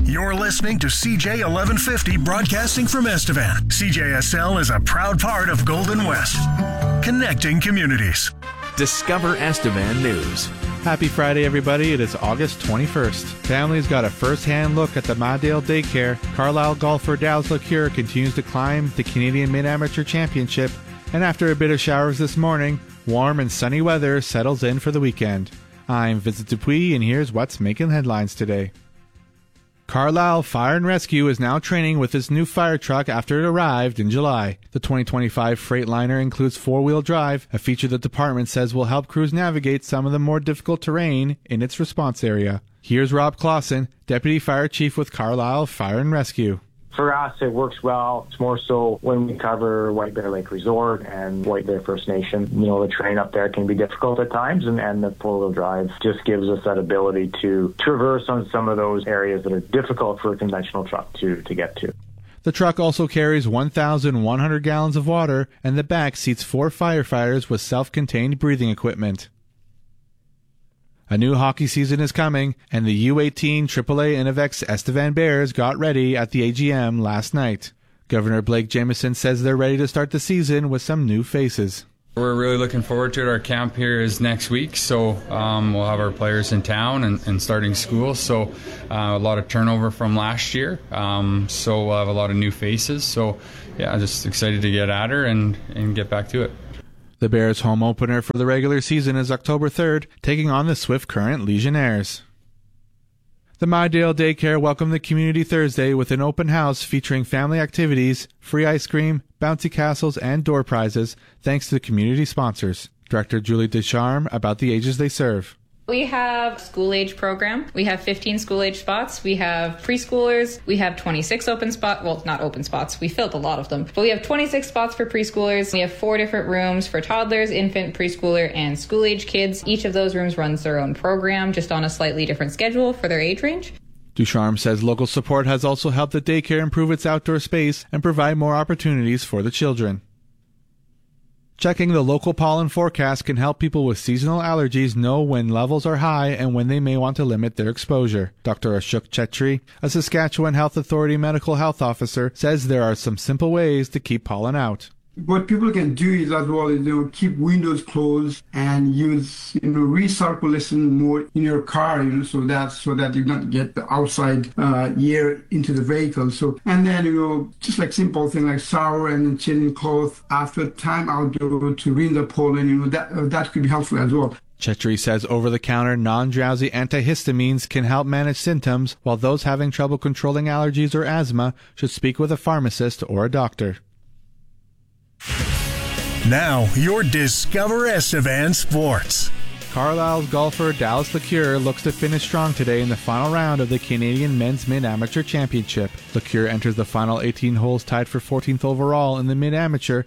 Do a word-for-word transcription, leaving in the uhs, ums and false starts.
You're listening to C J eleven fifty broadcasting from Estevan. C J S L is a proud part of Golden West, connecting communities. Discover Estevan News. Happy Friday, everybody. It is August twenty-first. Families got a first-hand look at the Mahdale Daycare. Carlisle golfer Dallas LeCure continues to climb the Canadian Mid-Amateur Championship. And after a bit of showers this morning, warm and sunny weather settles in for the weekend. I'm Vincent Dupuis, and here's what's making headlines today. Carlisle Fire and Rescue is now training with its new fire truck after it arrived in July. The twenty twenty-five Freightliner includes four-wheel drive, a feature the department says will help crews navigate some of the more difficult terrain in its response area. Here's Rob Clausen, Deputy Fire Chief with Carlisle Fire and Rescue. For us, it works well. It's more so when we cover White Bear Lake Resort and White Bear First Nation. You know, the terrain up there can be difficult at times, and, and the four-wheel drive just gives us that ability to traverse on some of those areas that are difficult for a conventional truck to, to get to. The truck also carries one thousand one hundred gallons of water, and the back seats four firefighters with self-contained breathing equipment. A new hockey season is coming, and the U eighteen triple A Innovex Estevan Bears got ready at the A G M last night. Governor Blake Jamieson says they're ready to start the season with some new faces. We're really looking forward to it. Our camp here is next week, so um, we'll have our players in town and, and starting school. So uh, a lot of turnover from last year, um, so we'll have a lot of new faces. So yeah, just excited to get at her and, and get back to it. The Bears' home opener for the regular season is October third, taking on the Swift Current Legionnaires. The Mahdale Daycare welcomed the community Thursday with an open house featuring family activities, free ice cream, bouncy castles, and door prizes, thanks to the community sponsors. Director Julie Descharmes about the ages they serve. We have school-age program. We have fifteen school-age spots. We have preschoolers. We have twenty-six open spots. Well, not open spots. We filled a lot of them. But we have twenty-six spots for preschoolers. We have four different rooms for toddlers, infant, preschooler, and school-age kids. Each of those rooms runs their own program, just on a slightly different schedule for their age range. Ducharme says local support has also helped the daycare improve its outdoor space and provide more opportunities for the children. Checking the local pollen forecast can help people with seasonal allergies know when levels are high and when they may want to limit their exposure. Doctor Ashok Chetri, a Saskatchewan Health Authority medical health officer, says there are some simple ways to keep pollen out. What people can do is as well is, you know, keep windows closed and use, you know, recirculation mode in your car, you know, so that so that you don't get the outside uh, air into the vehicle. So and then you know, just like simple thing like shower and changing clothes after time outdoor to rinse the pollen, you know, that uh, that could be helpful as well. Chetri says over-the-counter, non-drowsy antihistamines can help manage symptoms, while those having trouble controlling allergies or asthma should speak with a pharmacist or a doctor. Now, your Discover Estevan Sports. Carlisle's golfer Dallas LeCure looks to finish strong today in the final round of the Canadian Men's Mid-Amateur Championship. LeCure enters the final eighteen holes tied for fourteenth overall in the Mid-Amateur